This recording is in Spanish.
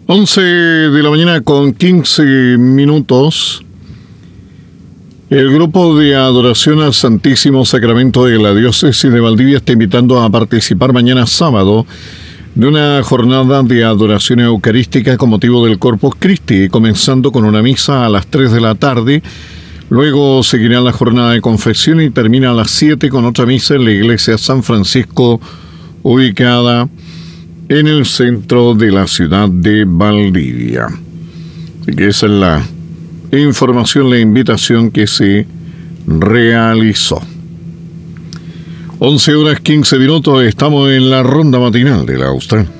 11 de la mañana con 15 minutos. El grupo de adoración al Santísimo Sacramento de la Diócesis de Valdivia está invitando a participar mañana sábado de una jornada de adoración eucarística con motivo del Corpus Christi, comenzando con una misa a las 3 de la tarde. Luego seguirá la jornada de confesión y termina a las 7 con otra misa en la iglesia San Francisco, ubicada en el centro de la ciudad de Valdivia. Así que esa es la información, la invitación que se realizó. 11 horas 15 minutos, estamos en la ronda matinal de la Austral.